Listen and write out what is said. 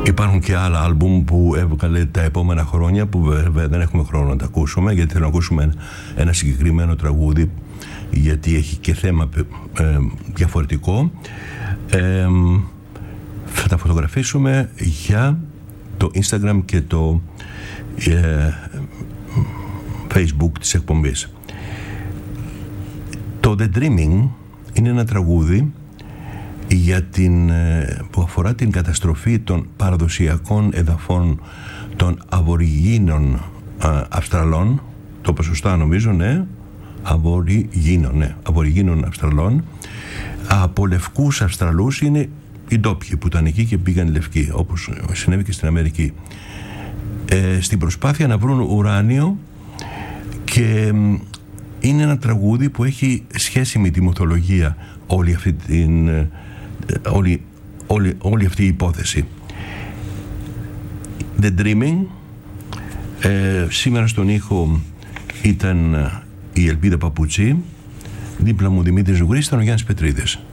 Υπάρχουν και άλλα άλμπουμ που έβγαλε τα επόμενα χρόνια που βέβαια δεν έχουμε χρόνο να τα ακούσουμε, γιατί θέλω να ακούσουμε ένα συγκεκριμένο τραγούδι, γιατί έχει και θέμα διαφορετικό. Θα τα φωτογραφίσουμε για το Instagram και το Facebook της εκπομπής. Το The Dreaming είναι ένα τραγούδι που αφορά την καταστροφή των παραδοσιακών εδαφών των Αβοριγίνων Αυστραλών, το ποσοστά νομίζω, ναι, Αβοριγίνων Αυστραλών. Από λευκούς Αυστραλούς είναι οι ντόπιοι που ήταν εκεί και πήγαν λευκοί, όπως συνέβη και στην Αμερική, στην προσπάθεια να βρουν ουράνιο. Και είναι ένα τραγούδι που έχει σχέση με τη μυθολογία όλη αυτή η υπόθεση. The Dreaming. Σήμερα στον ήχο ήταν η Ελπίδα Παπουτσή, δίπλα μου Δημήτρης Ζουγρής, ήταν ο Γιάννης Πετρίδης.